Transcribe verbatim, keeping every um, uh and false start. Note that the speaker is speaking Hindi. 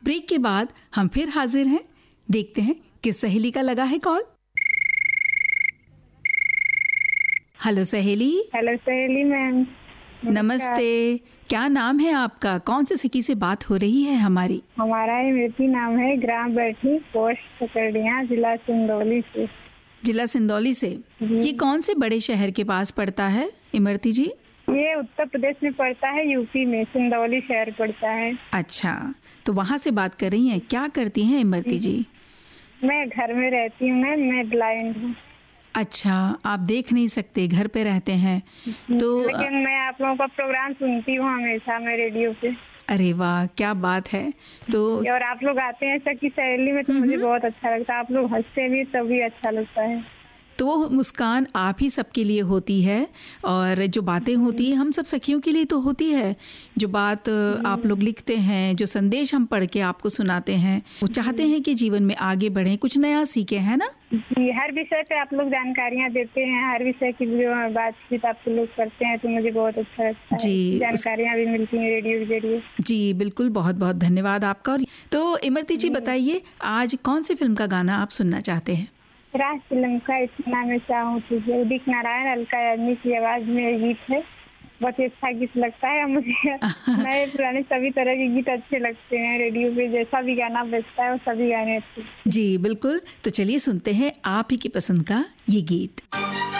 ब्रेक के बाद हम फिर हाजिर हैं। देखते हैं किस सहेली का लगा है कॉल। हेलो सहेली। हेलो सहेली मैम। नमस्ते, क्या नाम है आपका? कौन से सिटी से बात हो रही है हमारी? हमारा इमरती नाम है, ग्राम बैठी, पोस्ट सकरडिया, जिला सिंदौली से। जिला सिंदौली से। ये कौन से बड़े शहर के पास पड़ता है इमरती जी? ये उत्तर प्रदेश में पड़ता है, यूपी में सिंदौली शहर पड़ता है। अच्छा, तो वहाँ से बात कर रही हैं। क्या करती हैं इमरती जी? मैं घर में रहती हूँ मैम, मैं ब्लाइंड हूँ। अच्छा, आप देख नहीं सकते, घर पे रहते हैं तो। लेकिन मैं आप लोगों का प्रोग्राम सुनती हूँ हमेशा, मैं रेडियो पे। अरे वाह, क्या बात है। तो और आप लोग आते हैं सखी सहेली में तो मुझे बहुत अच्छा लगता है। आप लोग हंसते भी तभी अच्छा लगता है। तो वो मुस्कान आप ही सबके लिए होती है, और जो बातें होती हैं हम सब सखियों के लिए तो होती है। जो बात आप लोग लिखते हैं, जो संदेश हम पढ़ के आपको सुनाते हैं, वो चाहते हैं कि जीवन में आगे बढ़ें, कुछ नया सीखें, है ना? जी, हर विषय पे आप लोग जानकारियाँ देते हैं, हर विषय की जो बातचीत आप लोग करते हैं तो मुझे बहुत अच्छा लगता है। जी, जानकारियाँ भी मिलती हैं रेडियो के जरिए। जी बिल्कुल, बहुत बहुत धन्यवाद आपका। तो इमरती जी बताइए, आज कौन सी फिल्म का गाना आप सुनना चाहते हैं? राज फिल्म का इतना मैं चाहूँ तुझे, उदित नारायण, अलका याग्निक की आवाज में ये गीत है। बहुत ही अच्छा गीत लगता है मुझे। नए पुराने सभी तरह के गीत अच्छे लगते हैं। रेडियो पे जैसा भी गाना बजता है वो सभी गाने अच्छे। जी बिल्कुल, तो चलिए सुनते हैं आप ही की पसंद का ये गीत।